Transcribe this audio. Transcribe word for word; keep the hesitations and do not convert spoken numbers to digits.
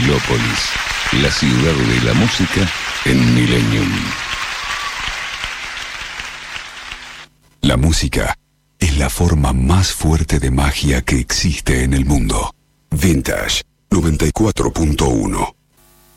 Melópolis, la ciudad de la música en Millennium. La música es la forma más fuerte de magia que existe en el mundo. Vintage noventa y cuatro punto uno.